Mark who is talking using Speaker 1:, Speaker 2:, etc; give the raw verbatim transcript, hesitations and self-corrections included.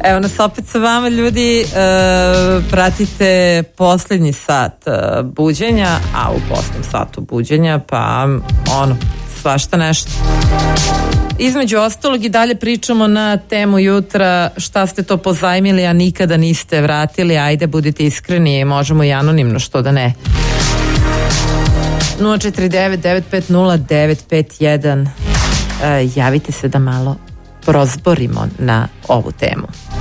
Speaker 1: Evo nas opet sa vama, ljudi. E, pratite posljednji sat e, buđenja, a u posljednjem satu buđenja pa ono, svašta nešto. Između ostalog i dalje pričamo na temu jutra, šta ste to pozajmili, a nikada niste vratili. Ajde, budite iskreni, možemo i anonimno, što da ne. nula četiri devet devet pet nula devet pet jedan. E, javite se da malo prozborimo na ovu temu.